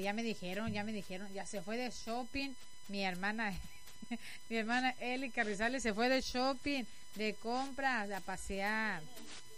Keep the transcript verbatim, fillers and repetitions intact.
ya me dijeron, ya me dijeron, ya se fue de shopping mi hermana, mi hermana Eli Carrizales se fue de shopping, de compras, a pasear.